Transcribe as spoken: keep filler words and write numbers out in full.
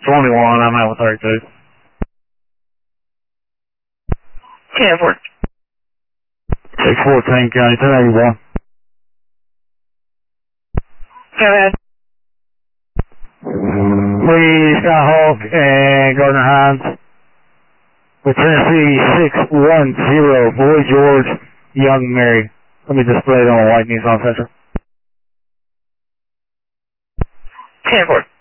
twenty-one, I'm out with thirty-two. ten four. six fourteen, County ten eighty-one. Go ahead. Lee, Skyhawk, and Gardner Hines. With Tennessee six one zero, Boy George, Young Mary. Let me display it on a white Nissan Sentra. ten four.